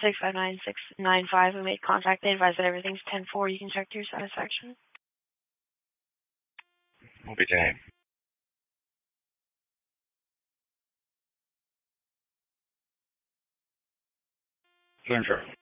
659-695. We made contact. They advised that everything's 10-4. You can check to your satisfaction. What will be your name? Sure.